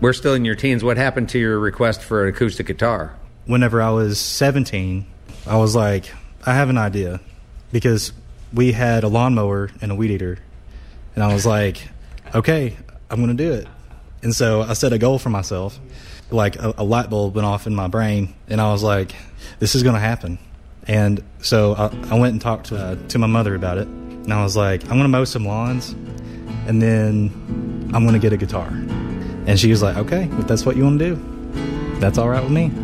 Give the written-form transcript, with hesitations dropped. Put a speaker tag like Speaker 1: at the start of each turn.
Speaker 1: We're still in your teens. What happened to your request for an acoustic guitar?
Speaker 2: Whenever I was 17, I was like, I have an idea. Because we had a lawnmower and a weed eater. And I was like, okay, I'm going to do it. And so I set a goal for myself. Like a light bulb went off in my brain. And I was like, this is going to happen. And so I went and talked to my mother about it. And I was like, I'm going to mow some lawns. And then I'm going to get a guitar. And she was like, okay, if that's what you want to do, that's all right with me.